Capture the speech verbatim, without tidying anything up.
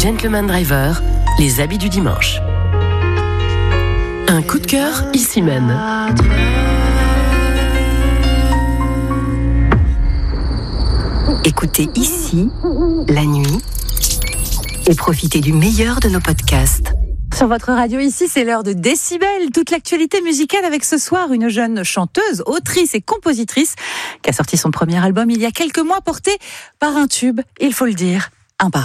Gentleman Driver, les habits du dimanche. Un coup de cœur, ici mène. Écoutez ici, la nuit, et profitez du meilleur de nos podcasts. Sur votre radio ici, c'est l'heure de Décibel. Toute l'actualité musicale avec ce soir une jeune chanteuse, autrice et compositrice qui a sorti son premier album il y a quelques mois, porté par un tube, il faut le dire, imparable.